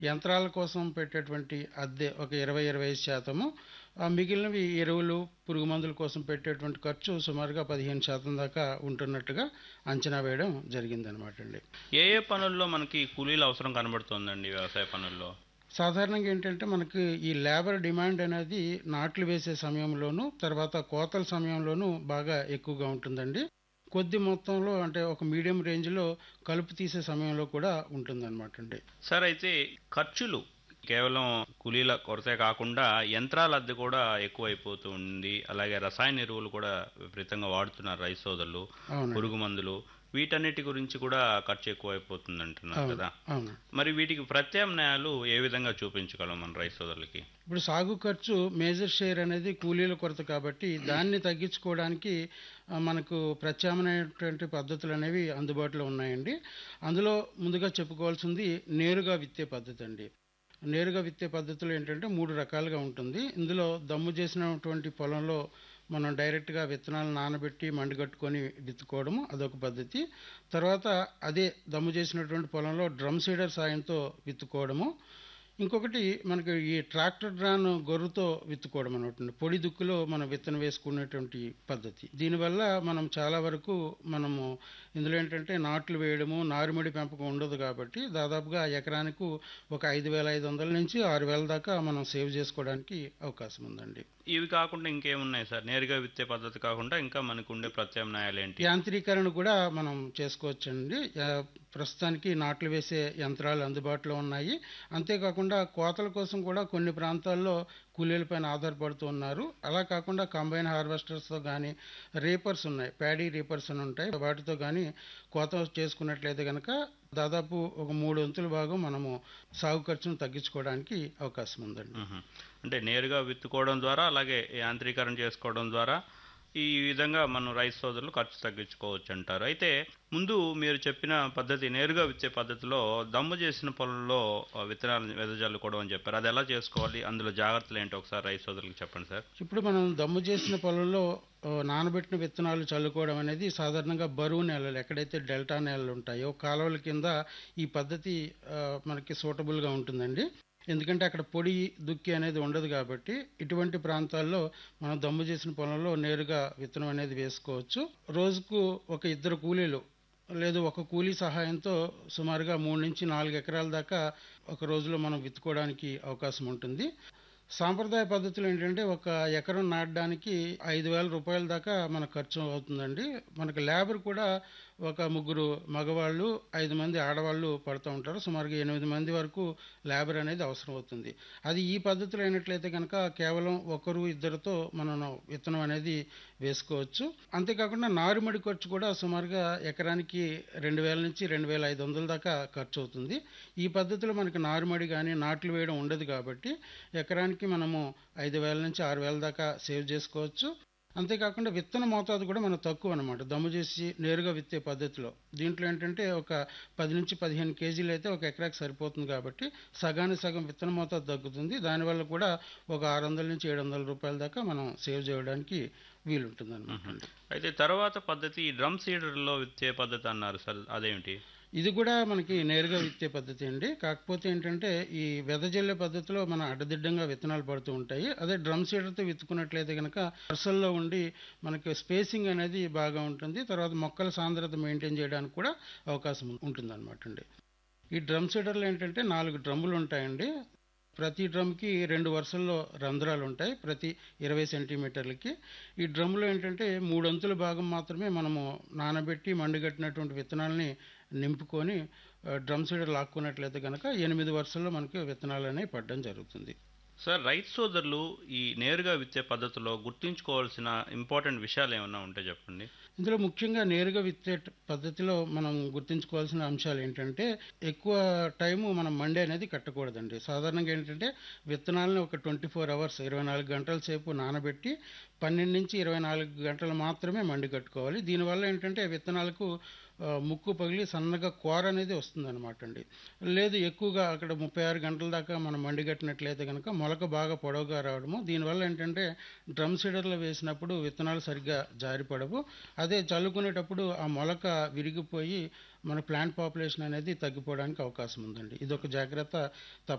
యంత్రాల కోసం పెట్టేటువంటి అద్దె ఒక 20-25%, మిగిలినవి ఎరువులు, పురుగు మందుల కోసం పెట్టేటువంటి ఖర్చు సుమారుగా 15% దాకా ఉంటున్నట్టుగా అంచనా వేయడం జరిగిందనమాట అండి. ఏ ఏ పనుల్లో మనకి కూలీల అవసరం కనబడుతోందండి వ్యవసాయ పనుల్లో? సాధారణంగా ఏంటంటే మనకి ఈ లేబర్ డిమాండ్ అనేది నాట్లు వేసే సమయంలోనూ, తర్వాత కోతల సమయంలోనూ బాగా ఎక్కువగా ఉంటుందండి. కొద్ది మొత్తంలో అంటే ఒక మీడియం రేంజ్‌లో కలుపు తీసే సమయంలో కూడా ఉంటుందనమాట అండి. సార్ అయితే ఖర్చులు కేవలం కూలీల కొరతే కాకుండా యంత్రాల అద్దె కూడా ఎక్కువైపోతూ ఉంది. అలాగే రసాయన ఎరువులు కూడా విపరీతంగా వాడుతున్నారు రైతు సోదరులు. అవునండి. పురుగు మందులు వీటన్నిటి గురించి కూడా ఖర్చు ఎక్కువైపోతుంది అంటున్నారు అవును. కదా! అవును. మరి వీటికి ప్రత్యామ్నాయాలు ఏ విధంగా చూపించగలం మన రైతు సోదరులకి? ఇప్పుడు సాగు ఖర్చు మేజర్ షేర్ అనేది కూలీల కొరత కాబట్టి దాన్ని తగ్గించుకోవడానికి మనకు ప్రత్యామ్నాయమైనటువంటి పద్ధతులనేవి అందుబాటులో ఉన్నాయండి. అందులో ముందుగా చెప్పుకోవాల్సింది నేరుగా విత్తే పద్ధతండి. నేరుగా విత్తే పద్ధతిలో ఏంటంటే 3 రకాలుగా ఉంటుంది. ఇందులో దమ్ము చేసినటువంటి పొలంలో మనం డైరెక్ట్‌గా విత్తనాలు నానబెట్టి మండుగట్టుకొని విత్తుకోవడము అదొక పద్ధతి. తర్వాత అదే దమ్ము చేసినటువంటి పొలంలో డ్రమ్ సీడర్ సాయంతో విత్తుకోవడము. ఇంకొకటి మనకి ఈ ట్రాక్టర్ డ్రాన్ గొర్రుతో విత్తుకోవడం అనమాట. పొడి దుక్కులో మనం విత్తనం వేసుకునేటువంటి పద్ధతి. దీనివల్ల మనం చాలా వరకు మనము ఇందులో ఏంటంటే నాట్లు వేయడము, నారుమడి పెంపకం ఉండదు కాబట్టి దాదాపుగా ఎకరానికి ఒక 5,500 నుంచి 6,000 దాకా మనం సేవ్ చేసుకోవడానికి అవకాశం ఉందండి. ఇవి కాకుండా ఇంకేమున్నాయి సార్? నేరుగా విత్తే పద్ధతి కాకుండా ఇంకా మనకుండే ప్రత్యామ్నాయాలేంటి? యాంత్రీకరణ కూడా మనం చేసుకోవచ్చండి. ప్రస్తుతానికి నాట్లు వేసే యంత్రాలు అందుబాటులో ఉన్నాయి. అంతేకాకుండా కోతల కోసం కూడా కొన్ని ప్రాంతాల్లో కూలీలపైన ఆధారపడుతూ ఉన్నారు. అలా కాకుండా కంబైన్ హార్వెస్టర్స్‌తో గానీ, రీపర్స్ ఉన్నాయి. ప్యాడీ రీపర్స్ అని ఉంటాయి. వాటితో గానీ కోత చేసుకున్నట్లయితే గనక దాదాపు ఒక 3 వంతుల భాగం మనము సాగు ఖర్చును తగ్గించుకోవడానికి అవకాశం ఉందండి. హుహు. అంటే నేరుగా విత్తుకోవడం ద్వారా, అలాగే యాంత్రీకరణ చేసుకోవడం ద్వారా ఈ విధంగా మనం రైతు సోదరులు ఖర్చు తగ్గించుకోవచ్చంటారు. అయితే ముందు మీరు చెప్పిన పద్ధతి నేరుగా విత్తే పద్ధతిలో దమ్ము చేసిన పొలంలో విత్తనాలను వెదజల్లుకోవడం అని చెప్పారు. అది ఎలా చేసుకోవాలి? అందులో జాగ్రత్తలేంటో ఒకసారి రైతు సోదరులకు చెప్పండి సార్. ఇప్పుడు మనం దమ్ము చేసిన పొలంలో నానబెట్టిన విత్తనాలు చల్లుకోవడం అనేది సాధారణంగా బరువు నేలలు ఎక్కడైతే డెల్టా నేలలు ఉంటాయో కాలువల కింద ఈ పద్ధతి మనకి సూటబుల్‌గా ఉంటుందండి. ఎందుకంటే అక్కడ పొడి దుక్కి అనేది ఉండదు కాబట్టి ఇటువంటి ప్రాంతాల్లో మనం దమ్ము చేసిన పొలంలో నేరుగా విత్తనం అనేది వేసుకోవచ్చు. రోజుకు ఒక ఇద్దరు కూలీలు లేదు ఒక కూలీ సహాయంతో సుమారుగా 3-4 ఎకరాల దాకా ఒక రోజులో మనం విత్తుకోవడానికి అవకాశం ఉంటుంది. సాంప్రదాయ పద్ధతులు ఏంటంటే ఒక ఎకరం నాటడానికి రూ. 5,000 దాకా మన ఖర్చు అవుతుందండి. మనకి లేబర్ కూడా ఒక ముగ్గురు మగవాళ్ళు, 5 మంది ఆడవాళ్ళు పడుతూ ఉంటారు. సుమారుగా 8 మంది వరకు లేబర్ అనేది అవసరం అవుతుంది. అది ఈ పద్ధతిలో అయినట్లయితే కనుక కేవలం ఒకరు, ఇద్దరితో మనం విత్తనం అనేది వేసుకోవచ్చు. అంతేకాకుండా నారుమడి ఖర్చు కూడా సుమారుగా ఎకరానికి 2,000 నుంచి 2,500 దాకా ఖర్చు అవుతుంది. ఈ పద్ధతిలో మనకి నారుమడి కానీ నాట్లు వేయడం ఉండదు కాబట్టి ఎకరానికి మనము 5,000 నుంచి 6,000 దాకా సేవ్ చేసుకోవచ్చు. అంతేకాకుండా విత్తన మోతాదు కూడా మనకు తక్కువ అనమాట. దమ్ము చేసి నేరుగా విత్తే పద్ధతిలో. దీంట్లో ఏంటంటే ఒక 10-15 కేజీలు అయితే ఒక ఎకరాకి సరిపోతుంది కాబట్టి సగానికి సగం విత్తన మోతాదు తగ్గుతుంది. దానివల్ల కూడా ఒక 600 నుంచి 700 రూపాయల దాకా మనం సేవ్ చేయడానికి వీలుంటుందన్నమాట. అయితే తర్వాత పద్ధతి డ్రమ్ సీడర్‌లో విత్తే పద్ధతి అన్నారు సార్. అదేమిటి? ఇది కూడా మనకి నేరుగా విత్తే పద్ధతి అండి. కాకపోతే ఏంటంటే ఈ వెదజల్లే పద్ధతిలో మన అడ్డదిడ్డంగా విత్తనాలు పడుతూ ఉంటాయి. అదే డ్రమ్ సీడర్‌తో విత్తుకున్నట్లయితే గనక వరుసల్లో ఉండి మనకి స్పేసింగ్ అనేది బాగా ఉంటుంది. తర్వాత మొక్కల సాంద్రత మెయింటైన్ చేయడానికి కూడా అవకాశం ఉంటుందన్నమాట అండి. ఈ డ్రమ్ సీడర్‌లో ఏంటంటే 4 డ్రమ్ములు ఉంటాయండి. ప్రతి డ్రమ్‌కి 2 వరుసల్లో రంధ్రాలు ఉంటాయి. ప్రతి 20 సెంటీమీటర్లకి. ఈ డ్రమ్‌లో ఏంటంటే 3 వంతుల భాగం మాత్రమే మనము నానబెట్టి మండుగట్టినటువంటి విత్తనాల్ని నింపుకొని డ్రమ్ సీడర్ లాక్కున్నట్లయితే గనక 8 వరుసల్లో మనకి విత్తనాలనేవి పడడం జరుగుతుంది. సార్ రైతు సోదరులు ఈ నేరుగా విత్తే పద్ధతిలో గుర్తుంచుకోవాల్సిన ఇంపార్టెంట్ విషయాలు ఏమన్నా ఉంటే చెప్పండి. ఇందులో ముఖ్యంగా నేరుగా విత్తే పద్ధతిలో మనం గుర్తుంచుకోవాల్సిన అంశాలు ఏంటంటే ఎక్కువ టైము మనం మండే అనేది కట్టకూడదండి. సాధారణంగా ఏంటంటే విత్తనాలను ఒక 24 అవర్స్ 24 గంటల సేపు నానబెట్టి 12 నుంచి 24 గంటలు మాత్రమే మండి కట్టుకోవాలి. దీనివల్ల ఏంటంటే విత్తనాలకు ముక్కు పగిలి సన్నగా కోర అనేది వస్తుందన్నమాట అండి. లేదు ఎక్కువగా అక్కడ 36 గంటల దాకా మనం మండిగట్టినట్లయితే కనుక మొలక బాగా పొడవుగా రావడము. దీనివల్ల ఏంటంటే డ్రమ్ సీడర్‌లో వేసినప్పుడు విత్తనాలు సరిగ్గా జారిపడవు. అదే చల్లుకునేటప్పుడు ఆ మొలక విరిగిపోయి మన ప్లాంట్ పాపులేషన్ అనేది తగ్గిపోవడానికి అవకాశం ఉందండి. ఇదొక జాగ్రత్త